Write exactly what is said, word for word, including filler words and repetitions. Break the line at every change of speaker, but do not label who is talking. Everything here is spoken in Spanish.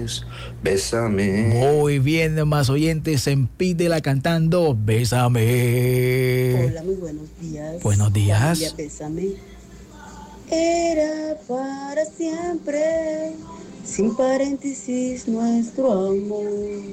besos, bésame.
Muy bien, más oyentes en Pídela cantando Bésame.
Hola, muy buenos días.
Buenos días.
Familia, bésame. Era para siempre, sin paréntesis, nuestro amor.